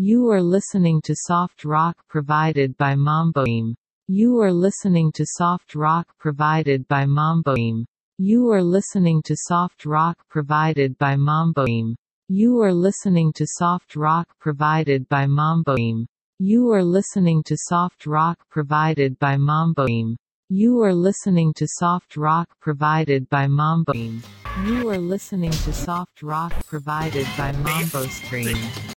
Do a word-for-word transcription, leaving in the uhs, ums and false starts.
You are listening to soft rock provided by Mamboim. You are listening to soft rock provided by Mamboim. You are listening to soft rock provided by Mamboim. You are listening to soft rock provided by Mamboim. You are listening to soft rock provided by Mamboim. You are listening to soft rock provided by Mamboim. You are listening to soft rock provided by Mambo Stream.